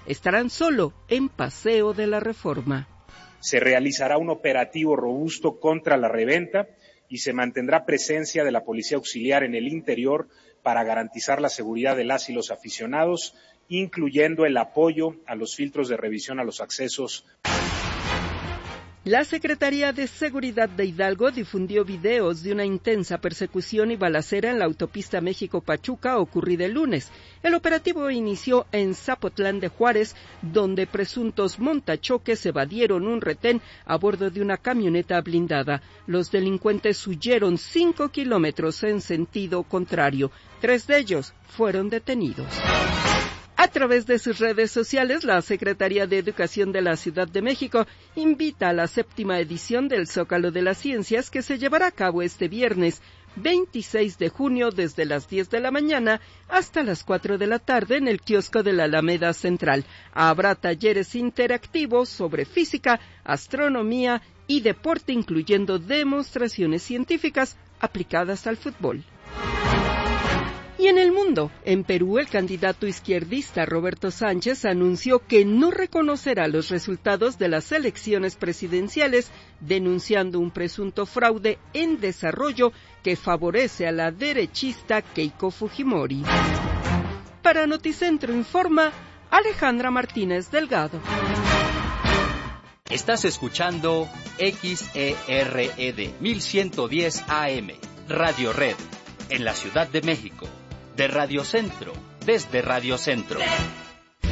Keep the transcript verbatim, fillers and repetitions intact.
estarán solo en Paseo de la Reforma. Se realizará un operativo robusto contra la reventa y se mantendrá presencia de la Policía Auxiliar en el interior para garantizar la seguridad de las y los aficionados, incluyendo el apoyo a los filtros de revisión a los accesos. La Secretaría de Seguridad de Hidalgo difundió videos de una intensa persecución y balacera en la autopista México-Pachuca ocurrida el lunes. El operativo inició en Zapotlán de Juárez, donde presuntos montachoques evadieron un retén a bordo de una camioneta blindada. Los delincuentes huyeron cinco kilómetros en sentido contrario. Tres de ellos fueron detenidos. A través de sus redes sociales, la Secretaría de Educación de la Ciudad de México invita a la séptima edición del Zócalo de las Ciencias, que se llevará a cabo este viernes veintiséis de junio desde las diez de la mañana hasta las cuatro de la tarde en el kiosco de la Alameda Central. Habrá talleres interactivos sobre física, astronomía y deporte, incluyendo demostraciones científicas aplicadas al fútbol. Y en el mundo, en Perú, el candidato izquierdista Roberto Sánchez anunció que no reconocerá los resultados de las elecciones presidenciales, denunciando un presunto fraude en desarrollo que favorece a la derechista Keiko Fujimori. Para Noticentro Informa, Alejandra Martínez Delgado. Estás escuchando X E R E D mil ciento diez A M, Radio Red, en la Ciudad de México. De Radio Centro, desde Radio Centro.